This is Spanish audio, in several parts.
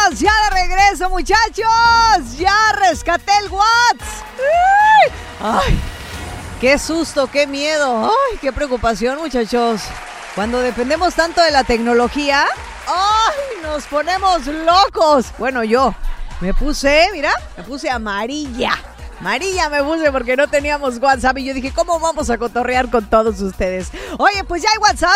Vámonos, ya de regreso, muchachos. Ya rescaté el WhatsApp. Ay, qué susto, qué miedo. Ay, qué preocupación, muchachos. Cuando dependemos tanto de la tecnología, ¡ay! Nos ponemos locos. Bueno, yo me puse, mira, me puse amarilla. Amarilla me puse porque no teníamos WhatsApp y yo dije, ¿cómo vamos a cotorrear con todos ustedes? Oye, pues ya hay WhatsApp,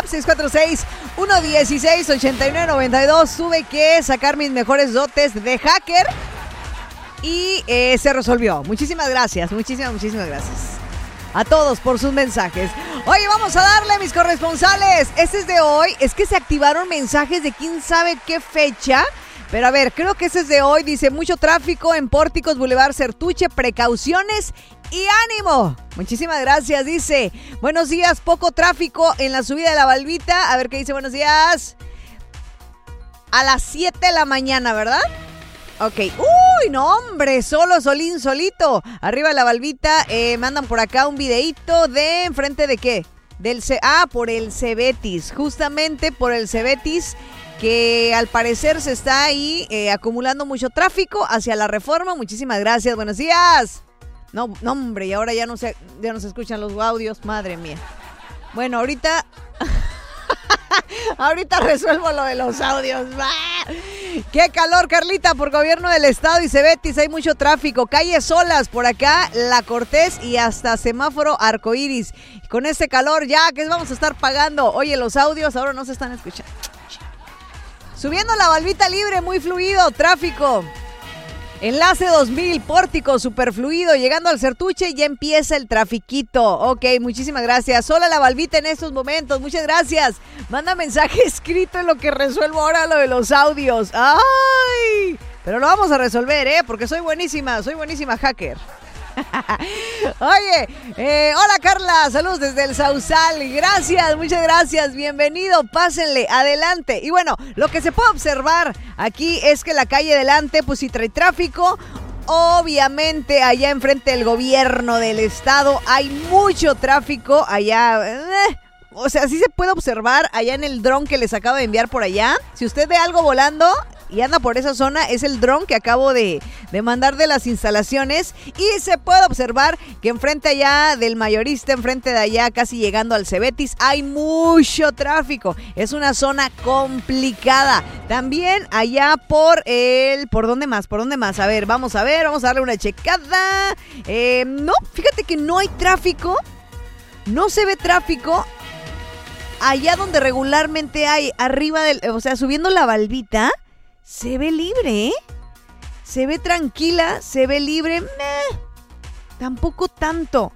646-116-8992. Tuve que sacar mis mejores dotes de hacker y se resolvió. Muchísimas gracias, muchísimas gracias a todos por sus mensajes. Oye, vamos a darle, mis corresponsales. Este es de hoy. Es que se activaron mensajes de quién sabe qué fecha. Pero a ver, creo que ese es de hoy. Dice, mucho tráfico en Pórticos, Boulevard Certuche, precauciones y ánimo. Muchísimas gracias, dice. Buenos días, poco tráfico en la subida de la Balbita. A ver qué dice, buenos días. A las 7 de la mañana, ¿verdad? Ok. Uy, no, hombre, solito. Arriba de la Balbita, mandan por acá un videíto de enfrente de qué. Por el Cebetis, justamente por el Cebetis, que al parecer se está ahí acumulando mucho tráfico hacia la Reforma. Muchísimas gracias, buenos días. No, hombre, y ahora ya no se escuchan los audios, madre mía. Bueno, ahorita resuelvo lo de los audios. ¡Qué calor, Carlita! Por gobierno del estado y Cebetis hay mucho tráfico. Calles solas por acá, La Cortés y hasta semáforo arcoíris. Con este calor ya, ¿qué vamos a estar pagando? Oye, los audios ahora no se están escuchando. Subiendo la Balbita libre, muy fluido, tráfico. Enlace 2000, Pórtico, super fluido. Llegando al Certuche ya empieza el trafiquito. Ok, muchísimas gracias. Sola la Balbita en estos momentos, muchas gracias. Manda mensaje escrito en lo que resuelvo ahora lo de los audios. ¡Ay! Pero lo vamos a resolver, porque soy buenísima hacker. Oye, hola Carla, saludos desde el Sausal, gracias, muchas gracias, bienvenido, pásenle, adelante. Y bueno, lo que se puede observar aquí es que la calle delante, pues sí trae tráfico. Obviamente allá enfrente del gobierno del estado hay mucho tráfico, allá, o sea, sí se puede observar allá en el dron que les acabo de enviar por allá. Si usted ve algo volando y anda por esa zona, es el dron que acabo de mandar de las instalaciones, y se puede observar que enfrente allá del mayorista, enfrente de allá casi llegando al Cebetis, hay mucho tráfico. Es una zona complicada. También allá ¿por dónde más? A ver, vamos a darle una checada. No, fíjate que no hay tráfico, no se ve tráfico. Allá donde regularmente hay, arriba subiendo la Balbita, se ve libre, se ve tranquila, se ve libre, tampoco tanto.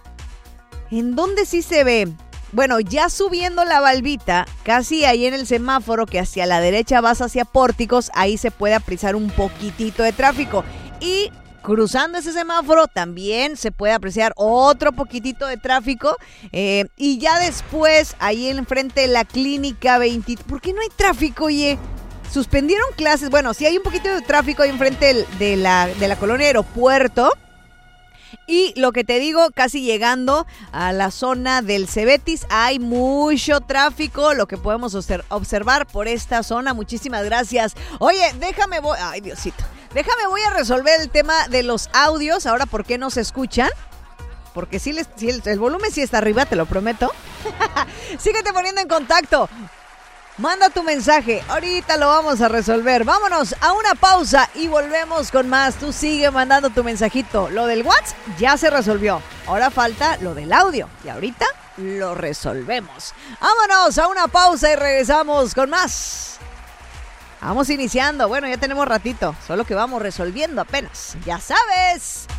¿En dónde sí se ve? Bueno, ya subiendo la Balbita, casi ahí en el semáforo que hacia la derecha vas hacia Pórticos, ahí se puede apreciar un poquitito de tráfico. Y cruzando ese semáforo también se puede apreciar otro poquitito de tráfico. Y ya después, ahí enfrente de la Clínica 20... ¿Por qué no hay tráfico, oye? Suspendieron clases. Bueno, sí hay un poquito de tráfico ahí enfrente de la colonia Aeropuerto. Y lo que te digo, casi llegando a la zona del Cebetis, hay mucho tráfico, lo que podemos observar por esta zona. Muchísimas gracias. Oye, ay, Diosito. Voy a resolver el tema de los audios. Ahora, ¿por qué no se escuchan? Porque sí, el volumen sí está arriba, te lo prometo. Síguete poniendo en contacto. Manda tu mensaje, ahorita lo vamos a resolver. Vámonos a una pausa y volvemos con más. Tú sigue mandando tu mensajito. Lo del WhatsApp ya se resolvió. Ahora falta lo del audio y ahorita lo resolvemos. Vámonos a una pausa y regresamos con más. Vamos iniciando. Bueno, ya tenemos ratito, solo que vamos resolviendo apenas. Ya sabes.